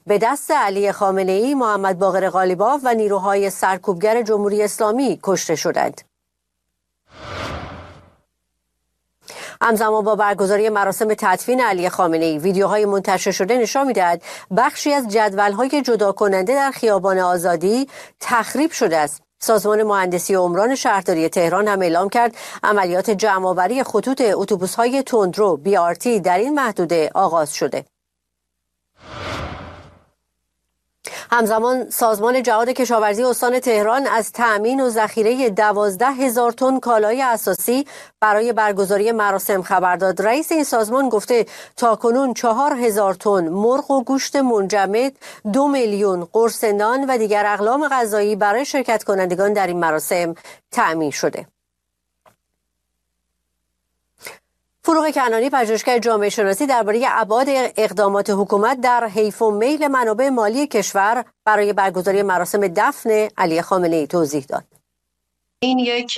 به دست علی خامنه‌ای، محمد باقر قالیباف و نیروهای سرکوبگر جمهوری اسلامی کشته شدند. همزمان با برگزاری مراسم تدفین علی خامنه‌ای، ویدیوهای منتشر شده نشان می‌دهد بخشی از جدول‌های جدا کننده در خیابان آزادی تخریب شده است. سازمان مهندسی عمران شهرداری تهران هم اعلام کرد عملیات جمع‌آوری خطوط اتوبوس‌های تندرو BRT در این محدوده آغاز شده. همزمان سازمان جهاد کشاورزی استان تهران از تأمین و ذخیره 12,000 تن کالای اساسی برای برگزاری مراسم خبر داد. رئیس این سازمان گفته تاکنون 4,000 تن مرغ و گوشت منجمد، 2 میلیون قرص نان و دیگر اقلام غذایی برای شرکت کنندگان در این مراسم تأمین شده. فروغ کنانی، پژوهشگر جامعه شناسی، درباره ابعاد اقدامات حکومت در حیف و میل منابع مالی کشور برای برگزاری مراسم دفن علی خامنه‌ای توضیح داد. این یک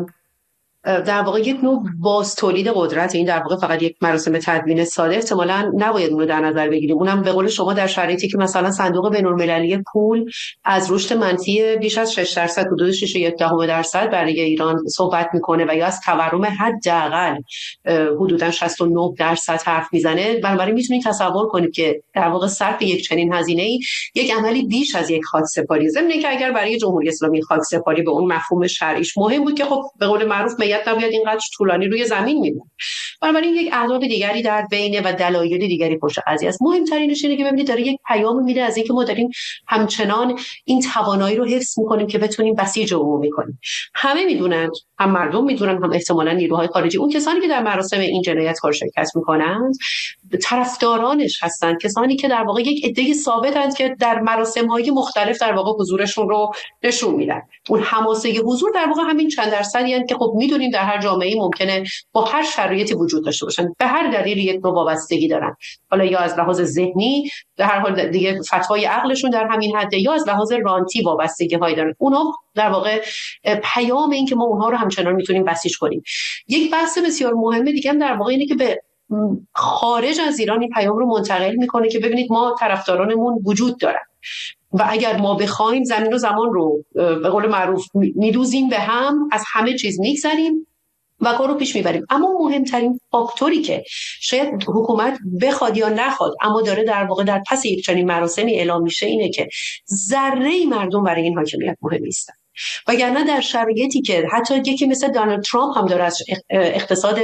در واقع یک نوع باز تولید قدرت، این در واقع فقط یک مراسم تدوین ساده احتمالاً نباید اون رو در نظر بگیریم. اونم به قول شما در شرایطی که مثلا صندوق بین‌المللی پول از رشد منفی بیش از 6% حدود 6.1% برای ایران صحبت میکنه و یا از تورم حداقل حدوداً 69% حرف میزنه، بنابراین میتونید تصور کنید که در واقع صرف یک چنین هزینه‌ای یک عملی بیش از یک خاکسپاری، ضمن اینکه اگر برای جمهوری اسلامی خاکسپاری به اون مفهوم شرعیش مهم بود که خب به قول معروف نباید اینقدر طولانی روی زمین میمونه. بنابراین یک اهداف دیگری در بین و دلایل دیگری پشت قضیه است. مهمترینش اینه که ببینید داره یک پیام میده از اینکه ما داریم همچنان این توانایی رو حفظ میکنیم که بتونیم بسیج عمومی کنیم. همه میدونن، هم مردم میدونن، هم احتمالاً نیروهای خارجی، اون کسانی که در مراسم این جنایتکار شرکت میکنند طرفدارانش هستند، کسانی که در واقع یک عده ثابتند که در مراسم‌های مختلف در واقع حضورشون رو نشون میدن. اون حماسه حضور در واقع همین چند درصدی هستند که خب میدونیم در هر جامعه‌ای ممکنه با هر شرایطی وجود داشته باشن، به هر دلیلی یک نوع وابستگی دارن، حالا یا از لحاظ ذهنی در هر حال دیگه فتوای عقلشون در همین حده، یا از لحاظ رانتی وابستگی‌هایی دارن. اونا در واقع پیام این که ما اونها رو همچنان میتونیم بسیج کنیم. یک بحث بسیار مهمه دیگه هم در واقع اینه که به خارج از ایران این پیام رو منتقل میکنه که ببینید ما طرفدارانمون وجود دارن و اگر ما بخوایم زمین و زمان رو به قول معروف میدوزیم به هم، از همه چیز میگذریم و کار رو پیش میبریم. اما مهمترین فاکتوری که شاید حکومت بخواد یا نخواد اما داره در واقع در پس یک چنین مراسمی اعلام میشه اینه که ذره مردم برای این حاکمیت مهم نیستن. وگرنه در شرایطی که حتی یکی مثل دونالد ترامپ هم داره از اقتصاد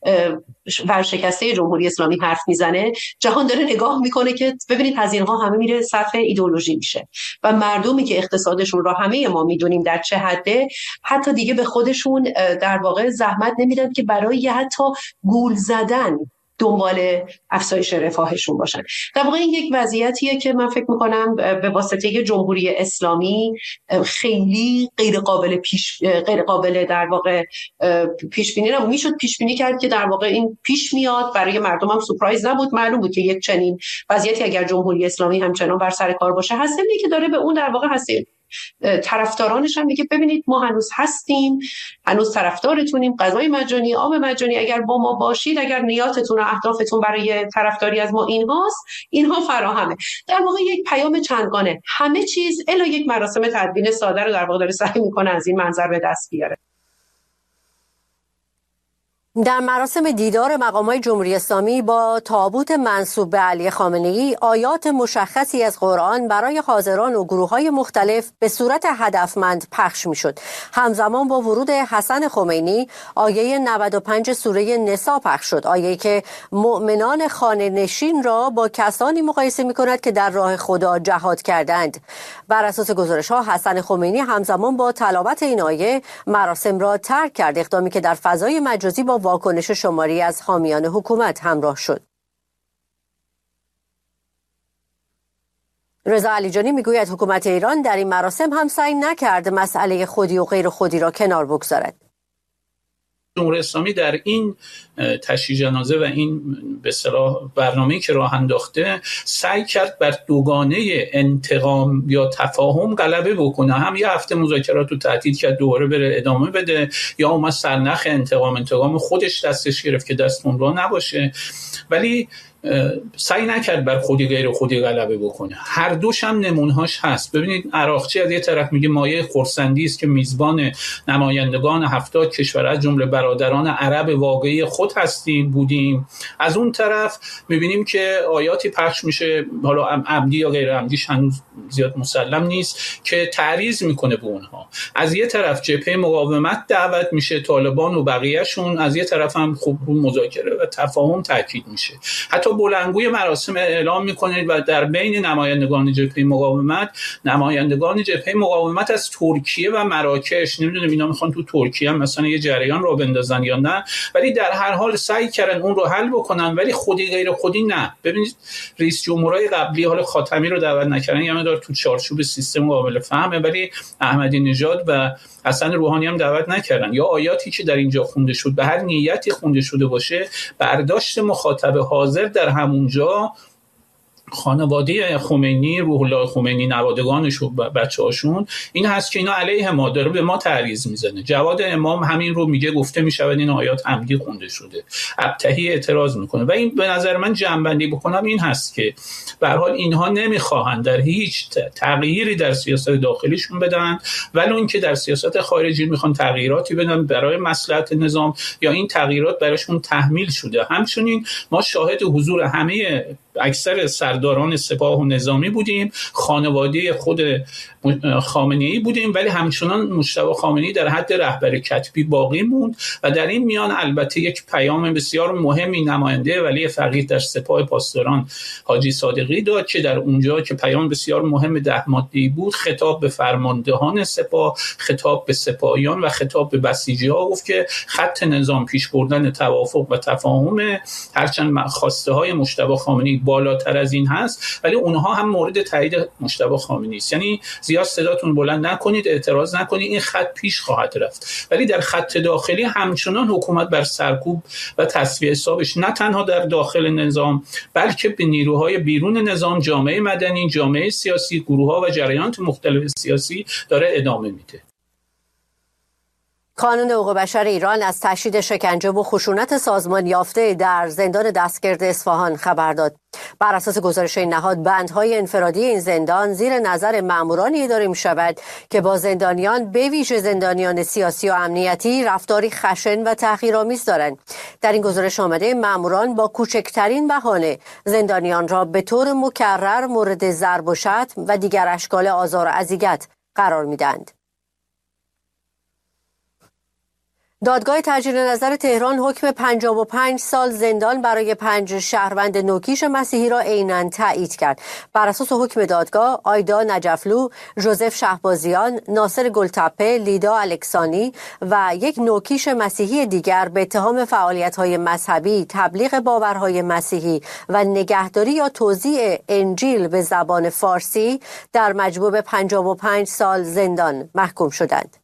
ورشکسته جمهوری اسلامی حرف میزنه، جهان داره نگاه میکنه که ببینید هزینه‌ها همه میره صرف ایدئولوژی میشه و مردمی که اقتصادشون رو همه ما میدونیم در چه حده، حتی دیگه به خودشون در واقع زحمت نمیدن که برای حتی گول زدن دنبال افزایش رفاهشون باشن. در واقع این یک وضعیتیه که من فکر میکنم به واسطه جمهوری اسلامی خیلی غیر قابل در واقع پیش بینی نبود. میشد پیش بینی کرد که در واقع این پیش میاد، برای مردم هم سورپرایز نبود، معلوم بود که یک چنین وضعیتی اگر جمهوری اسلامی همچنان بر سر کار باشه هست، اینه که داره به اون در واقع هستی طرفدارانش هم میگه ببینید ما هنوز هستیم، هنوز طرفدارتونیم، غذای مجانی، آب مجانی، اگر با ما باشید، اگر نیاتتون و اهدافتون برای طرفداری از ما اینها فراهمه. در واقع یک پیام چندگانه، همه چیز الا یک مراسم تدوین ساده رو در واقع داره سعی میکنه از این منظر به دست بیاره. در مراسم دیدار مقام‌های جمهوری اسلامی با تابوت منسوب به علی خامنه‌ای، آیات مشخصی از قرآن برای حاضران و گروه‌های مختلف به صورت هدفمند پخش می‌شد. همزمان با ورود حسن خمینی، آیه 95 سوره نساء پخش شد، آیه‌ای که مؤمنان خانه‌نشین را با کسانی مقایسه می‌کند که در راه خدا جهاد کردند. بر اساس گزارش‌ها حسن خمینی همزمان با تلاوت این آیه مراسم را ترک کرد، اقدامی که در فضای مجازی با واکنش شماری از حامیان حکومت همراه شد. رضا علیجانی میگوید حکومت ایران در این مراسم هم سعی نکرد مسئله خودی و غیر خودی را کنار بگذارد. جمهوری اسلامی در این تشییع جنازه و این به اصطلاح برنامه‌ای که راه انداخته سعی کرد بر دوگانه انتقام یا تفاهم غلبه بکنه. هم یه هفته مذاکرات رو تعطیل کرد دوباره بره ادامه بده، یا اومد سرنخ انتقام خودش دستش گرفت که دست اون را نباشه. ولی سعی نکرد بر خودی غیر خودی غلبه بکنه. هر دوش هم نمونهاش هست. ببینید عراقچی از یه طرف میگه مایه خرسندی است که میزبان نمایندگان 70 کشور از جمله برادران عرب واقعی خود بودیم. از اون طرف میبینیم که آیاتی پخش میشه، حالا عمدی یا غیر عمدیش هنوز زیاد مسلم نیست، که تعریض میکنه به اونها. از یه طرف جبهه مقاومت دعوت میشه، طالبان و بقیه‌شون، از یه طرف هم خب رو مذاکره و تفاهم تاکید میشه. حتی بلندگوی مراسم اعلام میکنه و در بین نمایندگان جبهه مقاومت از ترکیه و مراکش، نمیدونم اینا میخوان تو ترکیه هم مثلا یه جریان رو بندازن یا نه، ولی در هر حال سعی کردن اون رو حل بکنن، ولی خودی غیر خودی نه. ببینید رئیس جمهورای قبلی، حالا خاتمی رو دعوت نکردن، یه مقدار تو چارچوب سیستم قابل فهمه، ولی احمدی نژاد و حسن روحانی هم دعوت نکردن. یا آیاتی که در اینجا خونده شد، به هر نیتی خونده شده باشه، برداشت مخاطب حاضر در همونجا خانواده خمینی، روح الله خمینی، نوادگانش و بچه‌هاشون، این هست که اینا علیه ما داره به ما تعریض میزنه. جواد امام همین رو میگه، گفته میشود این آیات عمدی خونده شده. ابطحی اعتراض میکنه و این به نظر من جمع‌بندی بکنم این هست که به هر حال اینها نمیخواهند در هیچ تغییری در سیاست داخلیشون بدن، ولی اون که در سیاست خارجی میخوان تغییراتی بدن برای مصلحت نظام، یا این تغییرات براشون تحمیل شده. همچنین ما شاهد حضور همه اکثر سرداران سپاه و نظامی بودیم، خانواده خود خامنه‌ای بودیم، ولی همچنان مجتبی خامنه‌ای در حد رهبر کتبی باقی موند و در این میان البته یک پیام بسیار مهمی نماینده ولی فقیه در سپاه پاسداران حاجی صادقی داد که در اونجا که پیام بسیار مهم 10 ماده‌ای بود، خطاب به فرماندهان سپاه، خطاب به سپاهیان و خطاب به بسیجی‌ها گفت که خط نظام پیش بردن توافق و تفاهم، هرچند خواسته‌های مجتبی خامنه‌ای بالاتر از این هست، ولی اونها هم مورد تایید مجتبی خامنه‌ای است. یعنی زیاد صداتون بلند نکنید، اعتراض نکنید، این خط پیش خواهد رفت. ولی در خط داخلی همچنان حکومت بر سرکوب و تصفیه حسابش نه تنها در داخل نظام، بلکه به نیروهای بیرون نظام، جامعه مدنی، جامعه سیاسی، گروه‌ها و جریانات مختلف سیاسی داره ادامه میده. کانون حقوق بشر ایران از تشدید شکنجه و خشونت سازمان یافته در زندان دستگرد اصفهان خبر داد. بر اساس گزارش این نهاد، بندهای انفرادی این زندان زیر نظر مامورانی اداره می شود که با زندانیان، به ویژه زندانیان سیاسی و امنیتی، رفتاری خشن و تحقیرآمیز دارند. در این گزارش آمده ماموران با کوچکترین بهانه زندانیان را به طور مکرر مورد ضرب و شتم و دیگر اشکال آزار و اذیت قرار می‌دهند. دادگاه تجدید نظر تهران حکم 55 سال زندان برای 5 شهروند نوکیش مسیحی را عیناً تایید کرد. بر اساس حکم دادگاه، آیدا نجفلو، ژوزف شهبازیان، ناصر گلتپه، لیدا الکسانی و یک نوکیش مسیحی دیگر به اتهام فعالیت‌های مذهبی، تبلیغ باورهای مسیحی و نگهداری یا توزیع انجیل به زبان فارسی در مجموع به 55 سال زندان محکوم شدند.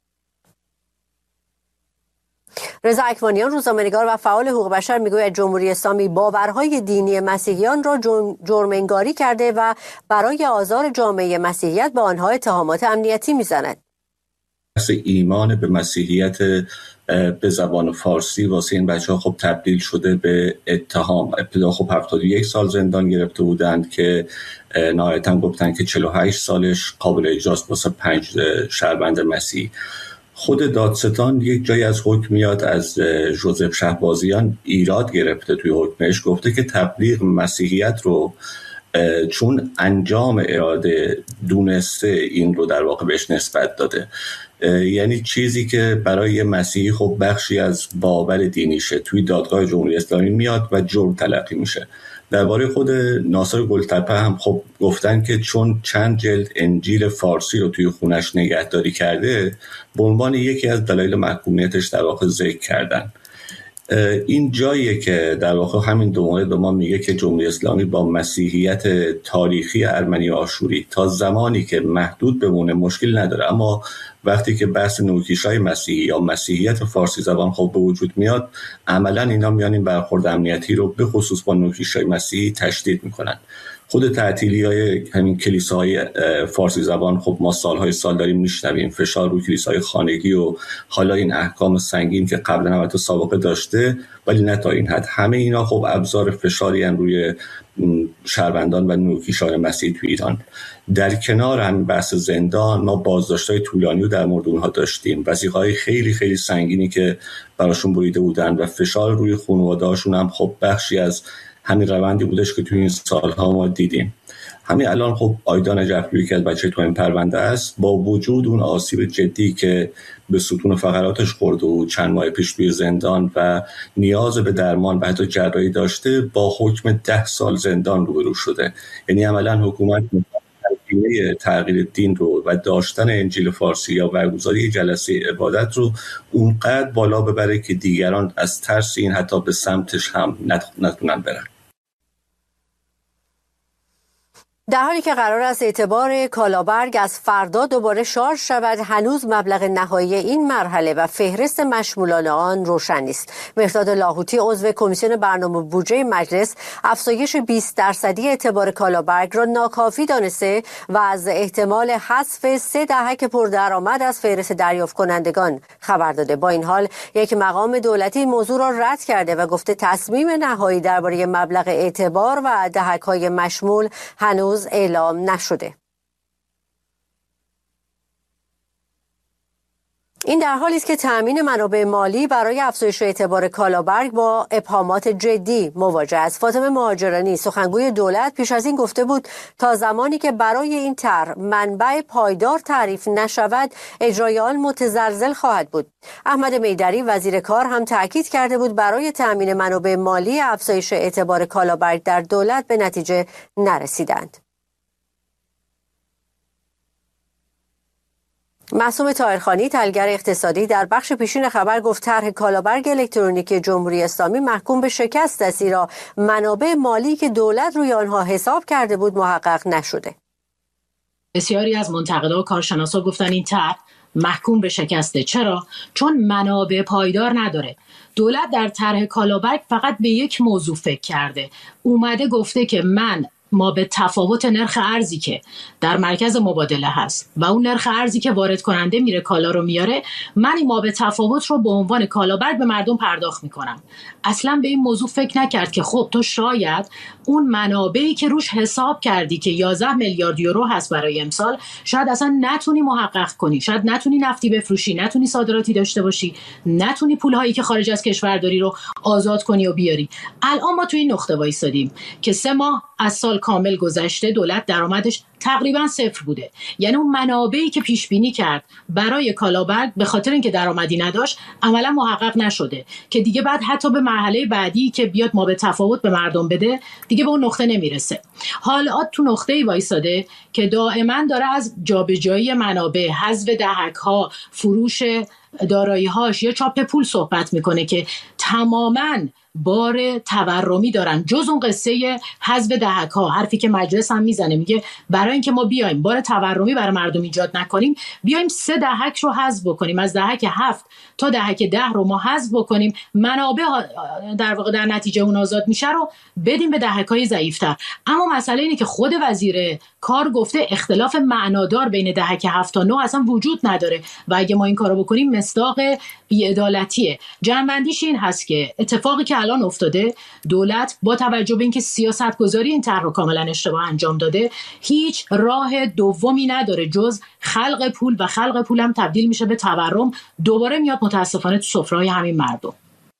رضا اکوانیان، روزنامه‌نگار و فعال حقوق بشر، میگوید جمهوری اسلامی باورهای دینی مسیحیان را جرم‌انگاری کرده و برای آزار جامعه مسیحیت به آنها اتهامات امنیتی میزند. ایمان به مسیحیت به زبان فارسی واسه این بچه‌ها خب تبدیل شده به اتهام. ابتدا خب 71 سال زندان گرفته بودند که نهایتاً گفتن که 48 سالش قابل اجراست واسه 5 شهروند مسیحی. خود دادستان یک جایی از حکم میاد از ژوزف شهبازیان ایراد گرفته توی حکمش، گفته که تبلیغ مسیحیت رو چون انجام اراده دونسته این رو در واقع بهش نسبت داده، یعنی چیزی که برای مسیحی خب بخشی از باور دینیشه توی دادگاه جمهوری اسلامی میاد و جرم تلقی میشه. درباره خود ناصر گلتپه هم خب گفتن که چون چند جلد انجیل فارسی رو توی خونش نگهداری کرده، به عنوان یکی از دلایل محکومیتش در واقع ذکر کردن. این جاییه که در واقع همین دو مورد به ما میگه که جمهوری اسلامی با مسیحیت تاریخی ارمنی و آشوری تا زمانی که محدود بمونه مشکل نداره، اما وقتی که بحث نوکیشای مسیحی یا مسیحیت فارسی زبان خب به وجود میاد، عملا اینا میان این برخورد امنیتی رو به خصوص با نوکیشای مسیحی تشدید میکنن. خود تعطیلی‌های همین کلیساهای فارسی زبان، خب ما سالهای سال داریم میشنویم فشار روی کلیساهای خانگی و حالا این احکام سنگین که قبلا هم سابقه داشته، ولی نه تا این حد. همه اینا خب ابزار فشاری هم روی شهروندان و نوکیشان مسیحی تو ایران. در کنار هم بحث زندان، ما بازداشت‌های طولانی رو در مورد اونها داشتیم، وثیقه‌های خیلی خیلی سنگینی که براشون بریده بودن و فشار روی خانواده‌هاشون هم خب بخشی از همین روندی بودش که تو این سالها ما دیدیم. همین الان خب آیدا نجفلویی که از بچه تو این پرونده است، با وجود اون آسیب جدی که به ستون فقراتش خورده و چند ماه پیش توی زندان و نیاز به درمان و حتی جراحی داشته، با حکم 10 سال زندان روبرو شده. یعنی عملا حکومت تغییر دین رو و داشتن انجیل فارسی یا برگزاری جلسه عبادت رو اونقدر بالا ببره که دیگران از ترس این حتی به سمتش هم نتونن برن. در حالی که قرار است اعتبار کالابرگ از فردا دوباره شارژ شود، هنوز مبلغ نهایی این مرحله و فهرست مشمولان آن روشن نیست. مهرداد لاهوتی عضو کمیسیون برنامه بودجه مجلس افزایش 20% اعتبار کالابرگ را ناکافی دانسته و از احتمال حذف 3 دهک پردرآمد از فهرست دریافت کنندگان خبر داده. با این حال یک مقام دولتی موضوع را رد کرده و گفته تصمیم نهایی درباره مبلغ اعتبار و دهک‌های مشمول هنوز اعلام نشده. این در حالی است که تأمین منابع مالی برای افزایش اعتبار کالابرگ با ابهامات جدی مواجه است. فاطمه مهاجرانی سخنگوی دولت پیش از این گفته بود تا زمانی که برای این طرح منبع پایدار تعریف نشود اجرای آن متزلزل خواهد بود. احمد میدری وزیر کار هم تاکید کرده بود برای تأمین منابع مالی افزایش اعتبار کالابرگ در دولت به نتیجه نرسیدند. معصوم طاهرخانی تحلیلگر اقتصادی در بخش پیشین خبر گفت طرح کالابرگ الکترونیکی جمهوری اسلامی محکوم به شکست است، زیرا منابع مالی که دولت روی آنها حساب کرده بود محقق نشده. بسیاری از منتقدا و کارشناسا گفتن این طرح محکوم به شکسته. چرا؟ چون منابع پایدار نداره. دولت در طرح کالابرگ فقط به یک موضوع فکر کرده. اومده گفته که ما به تفاوت نرخ ارزی که در مرکز مبادله هست و اون نرخ ارزی که وارد کننده میره کالا رو میاره، من این ما به تفاوت رو به عنوان کالابرگ به مردم پرداخت میکنم. اصلا به این موضوع فکر نکرد که خب تو شاید اون منابعی که روش حساب کردی که 11 میلیارد یورو هست برای امسال، شاید اصلا نتونی محقق کنی، شاید نتونی نفتی بفروشی، نتونی صادراتی داشته باشی، نتونی پولهایی که خارج از کشور داری رو آزاد کنی و بیاری. الان ما تو این نقطه وایسادیم که 3 ماه از سال کامل گذشته دولت درآمدش تقریبا 0 بوده. یعنی اون منابعی که پیش بینی کرد برای کالابرگ به خاطر اینکه درآمدی نداشت عملا محقق نشده، که دیگه بعد حتی به مرحله بعدی که بیاد ما به تفاوت به مردم بده دیگه به اون نقطه نمیرسه. حالا تو نقطه‌ای وایساده که دائما داره از جابجایی منابع، حذف دهک‌ها، فروش دارایی‌هاش یا چاپ پول صحبت میکنه که تماماً بار تورمی دارن، جز اون قصه حذف دهک‌ها. حرفی که مجلس هم میزنه، میگه برای اینکه ما بیایم بار تورمی برای مردم ایجاد نکنیم، بیایم 3 دهک رو حذف بکنیم، از دهک 7 تا دهک 10 رو ما حذف بکنیم، منابع در واقع در نتیجه اون آزاد میشه رو بدیم به دهک‌های ضعیف‌تر. اما مسئله اینه که خود وزیر کار گفته اختلاف معنادار بین دهک 7 تا 9 اصلا وجود نداره و اگه ما این کارو بکنیم مصداق بی‌عدالتیه. جنبندیش این هست که اتفاقی که الان افتاده، دولت با توجه به اینکه سیاست‌گذاری این طرح رو کاملا اشتباه انجام داده، هیچ راه دومی نداره جز خلق پول و خلق پول هم تبدیل میشه به تورم، دوباره میاد متاسفانه تو سفره‌های همین مردم.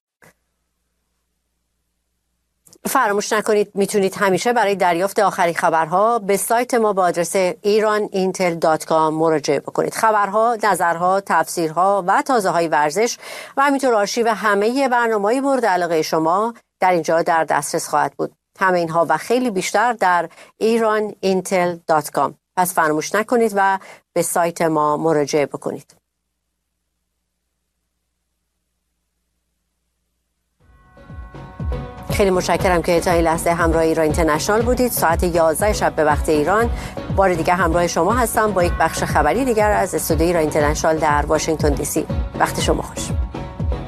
فراموش نکنید میتونید همیشه برای دریافت آخرین خبرها به سایت ما با آدرس iran.intel.com مراجعه بکنید. خبرها، نظرها، تفسیرها و تازه‌های ورزش و همینطور آرشیو همه برنامه‌های مورد علاقه شما در اینجا در دسترس خواهد بود. همه اینها و خیلی بیشتر در iran.intel.com. پس فراموش نکنید و به سایت ما مراجعه بکنید. خیلی متشکرم که تا این لحظه همراه ایران اینترنشنال بودید. ساعت 11 شب به وقت ایران بار دیگه همراه شما هستم با یک بخش خبری دیگر از استودیوی ایران اینترنشنال در واشنگتن دی سی. وقت شما خوش.